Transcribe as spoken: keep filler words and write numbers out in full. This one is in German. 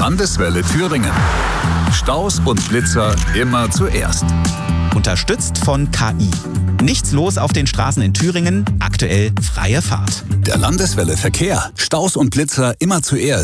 Landeswelle Thüringen. Staus und Blitzer immer zuerst. Unterstützt von K I. Nichts los auf den Straßen in Thüringen, aktuell freie Fahrt. Der Landeswelle Verkehr. Staus und Blitzer immer zuerst.